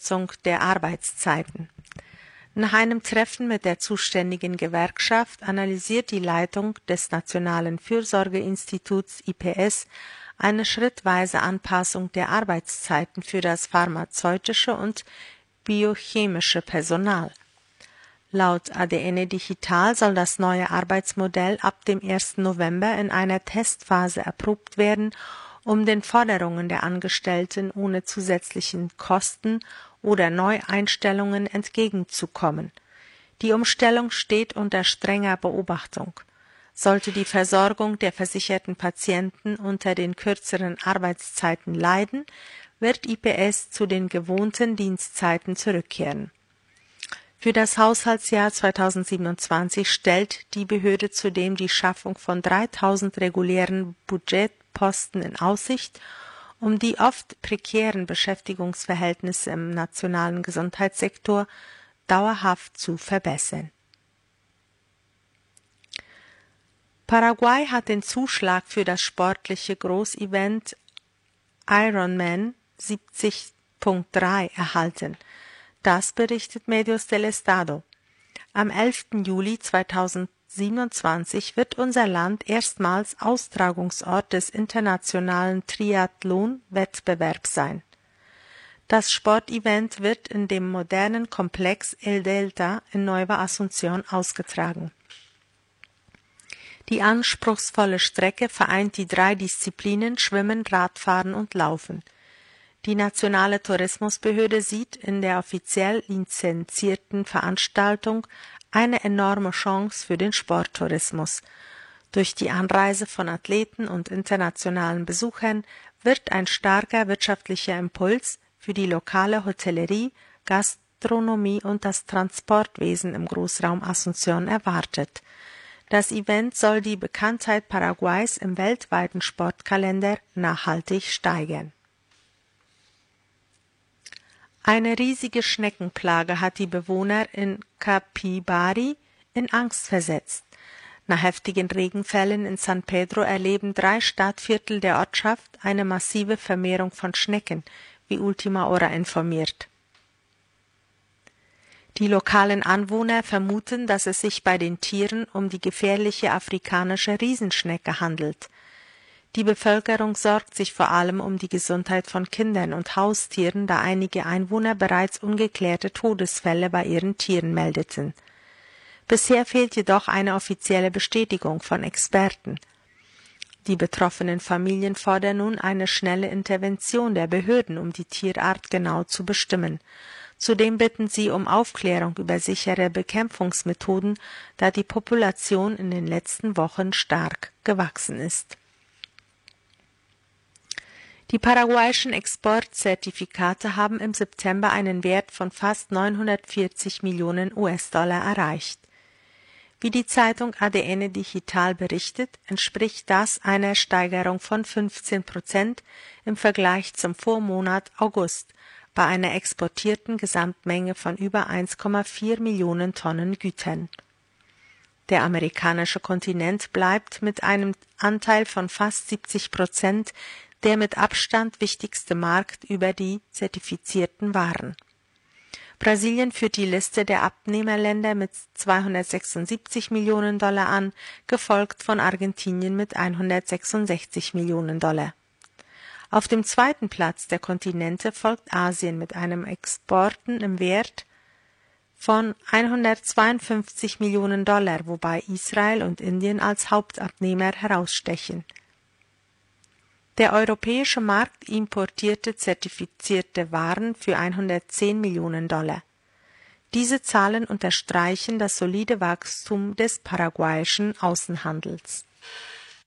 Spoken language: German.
Verkürzung der Arbeitszeiten. Nach einem Treffen mit der zuständigen Gewerkschaft analysiert die Leitung des Nationalen Fürsorgeinstituts IPS eine schrittweise Anpassung der Arbeitszeiten für das pharmazeutische und biochemische Personal. Laut ADN Digital soll das neue Arbeitsmodell ab dem 1. November in einer Testphase erprobt werden, um den Forderungen der Angestellten ohne zusätzlichen Kosten oder Neueinstellungen entgegenzukommen. Die Umstellung steht unter strenger Beobachtung. Sollte die Versorgung der versicherten Patienten unter den kürzeren Arbeitszeiten leiden, wird IPS zu den gewohnten Dienstzeiten zurückkehren. Für das Haushaltsjahr 2027 stellt die Behörde zudem die Schaffung von 3.000 regulären Budgetposten in Aussicht, um die oft prekären Beschäftigungsverhältnisse im nationalen Gesundheitssektor dauerhaft zu verbessern. Paraguay hat den Zuschlag für das sportliche Großevent Ironman 70.3 erhalten. Das berichtet Medios del Estado. Am 11. Juli 2027 wird unser Land erstmals Austragungsort des internationalen Triathlon-Wettbewerbs sein. Das Sportevent wird in dem modernen Komplex El Delta in Nueva Asunción ausgetragen. Die anspruchsvolle Strecke vereint die 3 Disziplinen Schwimmen, Radfahren und Laufen. Die Nationale Tourismusbehörde sieht in der offiziell lizenzierten Veranstaltung eine enorme Chance für den Sporttourismus. Durch die Anreise von Athleten und internationalen Besuchern wird ein starker wirtschaftlicher Impuls für die lokale Hotellerie, Gastronomie und das Transportwesen im Großraum Asunción erwartet. Das Event soll die Bekanntheit Paraguays im weltweiten Sportkalender nachhaltig steigern. Eine riesige Schneckenplage hat die Bewohner in Capibari in Angst versetzt. Nach heftigen Regenfällen in San Pedro erleben 3 Stadtviertel der Ortschaft eine massive Vermehrung von Schnecken, wie Ultima Hora informiert. Die lokalen Anwohner vermuten, dass es sich bei den Tieren um die gefährliche afrikanische Riesenschnecke handelt. Die Bevölkerung sorgt sich vor allem um die Gesundheit von Kindern und Haustieren, da einige Einwohner bereits ungeklärte Todesfälle bei ihren Tieren meldeten. Bisher fehlt jedoch eine offizielle Bestätigung von Experten. Die betroffenen Familien fordern nun eine schnelle Intervention der Behörden, um die Tierart genau zu bestimmen. Zudem bitten sie um Aufklärung über sichere Bekämpfungsmethoden, da die Population in den letzten Wochen stark gewachsen ist. Die paraguayischen Exportzertifikate haben im September einen Wert von fast 940 Millionen US-Dollar erreicht. Wie die Zeitung ADN Digital berichtet, entspricht das einer Steigerung von 15% im Vergleich zum Vormonat August, bei einer exportierten Gesamtmenge von über 1,4 Millionen Tonnen Gütern. Der amerikanische Kontinent bleibt mit einem Anteil von fast 70% der mit Abstand wichtigste Markt über die zertifizierten Waren. Brasilien führt die Liste der Abnehmerländer mit 276 Millionen Dollar an, gefolgt von Argentinien mit 166 Millionen Dollar. Auf dem 2. Platz der Kontinente folgt Asien mit einem Exporten im Wert von 152 Millionen Dollar, wobei Israel und Indien als Hauptabnehmer herausstechen. Der europäische Markt importierte zertifizierte Waren für 110 Millionen Dollar. Diese Zahlen unterstreichen das solide Wachstum des paraguayischen Außenhandels.